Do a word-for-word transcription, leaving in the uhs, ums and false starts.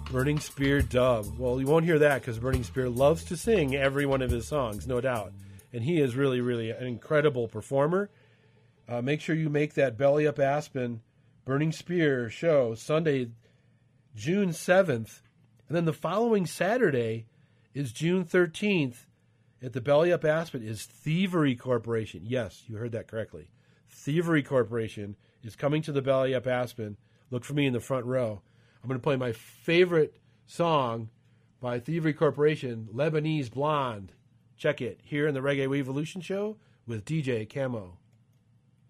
Burning Spear dub. Well, you won't hear that because Burning Spear loves to sing every one of his songs, no doubt. And he is really, really an incredible performer. Uh, make sure you make that Belly Up Aspen Burning Spear show Sunday, June seventh. And then the following Saturday is June thirteenth at the Belly Up Aspen is Thievery Corporation. Yes, you heard that correctly. Thievery Corporation is coming to the Belly Up Aspen. Look for me in the front row. I'm going to play my favorite song by Thievery Corporation, Lebanese Blonde. Check it here in the Reggae Revolution Show with D J Camo.